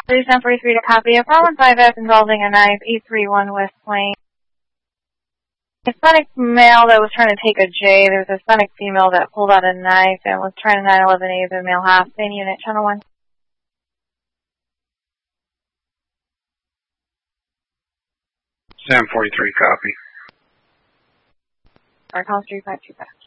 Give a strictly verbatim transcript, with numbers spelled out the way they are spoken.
Seven forty-three to copy. A four one five F involving a knife, eight three one West Plain. Hispanic male that was trying to take a J. There was a Hispanic female that pulled out a knife and was trying to nine eleven A the male half. Same unit, channel one. Seven forty-three, copy. Our call three five two back.